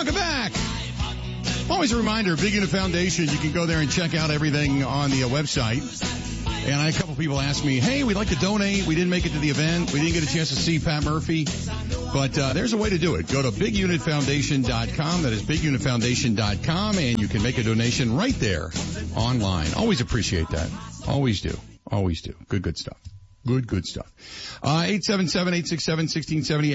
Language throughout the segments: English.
Welcome back. Always a reminder, Big Unit Foundation, you can go there and check out everything on the website. And I had a couple people ask me, hey, we'd like to donate. We didn't make it to the event. We didn't get a chance to see Pat Murphy. But there's a way to do it. Go to bigunitfoundation.com. That is bigunitfoundation.com. And you can make a donation right there online. Always appreciate that. Always do. Always do. Good stuff. Good stuff. 877-867-1670,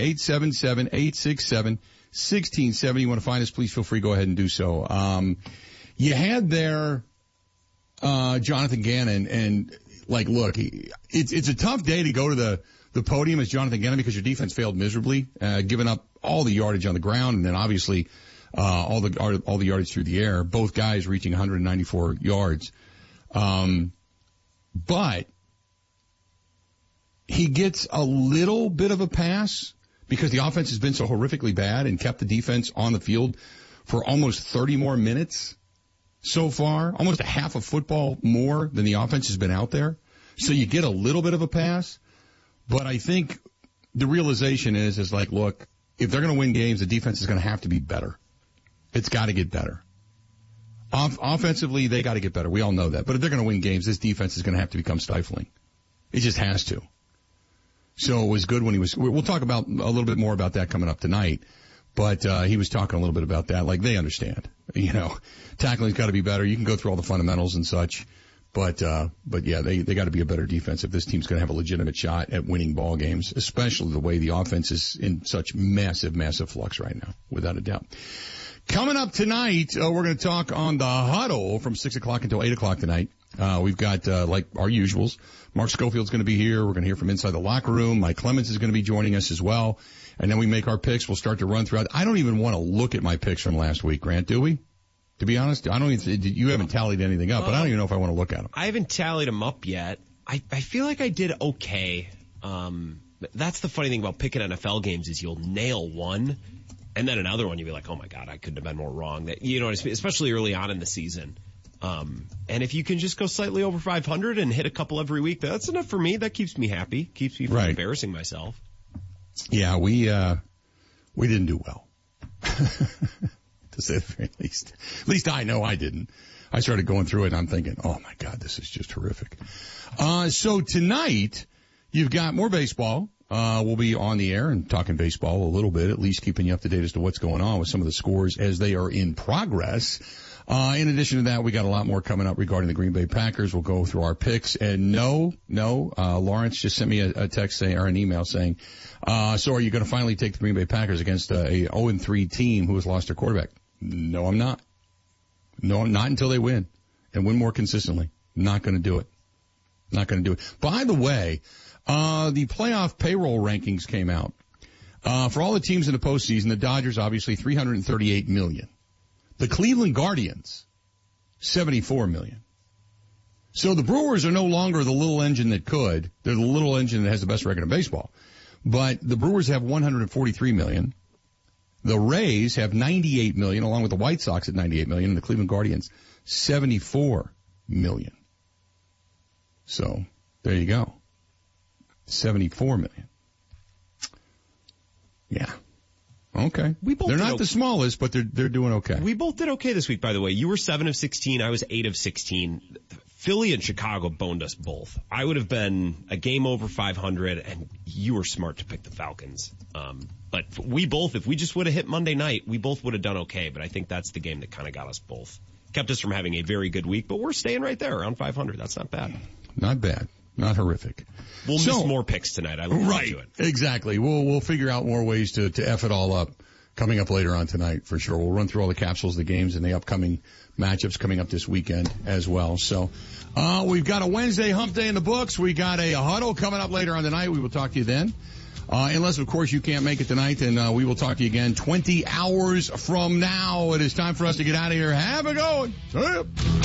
877-867-1670. You want to find us, please feel free. Go ahead and do so. You had there Jonathan Gannon, and look, it's a tough day to go to the podium as Jonathan Gannon because your defense failed miserably, giving up all the yardage on the ground, and then obviously all the yardage through the air. Both guys reaching 194 yards, but he gets a little bit of a pass because the offense has been so horrifically bad and kept the defense on the field for almost 30 more minutes so far, almost a half of football more than the offense has been out there. So you get a little bit of a pass, but I think the realization is look, if they're going to win games, the defense is going to have to be better. It's got to get better. Offensively, they got to get better. We all know that. But if they're going to win games, this defense is going to have to become stifling. It just has to. So it was good when we'll talk about a little bit more about that coming up tonight. But he was talking a little bit about that. They understand. Tackling's got to be better. You can go through all the fundamentals and such. But yeah, they got to be a better defense if this team's going to have a legitimate shot at winning ball games, especially the way the offense is in such massive flux right now, without a doubt. Coming up tonight, we're going to talk on the huddle from 6 o'clock until 8 o'clock tonight. We've got, like our usuals, Mark Schofield's going to be here. We're going to hear from inside the locker room. Mike Clemens is going to be joining us as well. And then we make our picks. We'll start to run throughout. I don't even want to look at my picks from last week, Grant, do we? To be honest, you haven't tallied anything up, but I don't even know if I want to look at them. I haven't tallied them up yet. I feel like I did okay. That's the funny thing about picking NFL games is you'll nail one, and then another one you'll be like, oh my God, I couldn't have been more wrong. That, you know what I mean? Especially early on in the season. And if you can just go slightly over 500 and hit a couple every week, that's enough for me. That keeps me happy. Keeps me from embarrassing myself. Yeah, we didn't do well. To say the very least. At least I know I didn't. I started going through it and I'm thinking, oh my God, this is just horrific. So tonight, you've got more baseball. We'll be on the air and talking baseball a little bit, at least keeping you up to date as to what's going on with some of the scores as they are in progress. In addition to that, we got a lot more coming up regarding the Green Bay Packers. We'll go through our picks. And Lawrence just sent me a text saying, or an email saying, so are you going to finally take the Green Bay Packers against a 0-3 team who has lost their quarterback? No, I'm not. No, not until they win and win more consistently. Not going to do it. Not going to do it. By the way, the playoff payroll rankings came out. For all the teams in the postseason, the Dodgers obviously $338 million. The Cleveland Guardians, $74 million. So the Brewers are no longer the little engine that could. They're the little engine that has the best record in baseball. But the Brewers have $143 million. The Rays have $98 million, along with the White Sox at $98 million, and the Cleveland Guardians, $74 million. So there you go. $74 million. Yeah. Okay. They're not the smallest, but they're doing okay. We both did okay this week, by the way. You were 7 of 16. I was 8 of 16. Philly and Chicago boned us both. I would have been a game over 500, and you were smart to pick the Falcons. But we both, if we just would have hit Monday night, we both would have done okay. But I think that's the game that kind of got us both. Kept us from having a very good week, but we're staying right there around 500. That's not bad. Not bad. Not horrific. We'll miss more picks tonight. I look forward to it. Exactly. We'll figure out more ways to F it all up coming up later on tonight for sure. We'll run through all the capsules, the games, and the upcoming matchups coming up this weekend as well. So, we've got a Wednesday hump day in the books. We got a huddle coming up later on tonight. We will talk to you then. Unless, of course, you can't make it tonight, then we will talk to you again 20 hours from now. It is time for us to get out of here. Have a good one. See ya.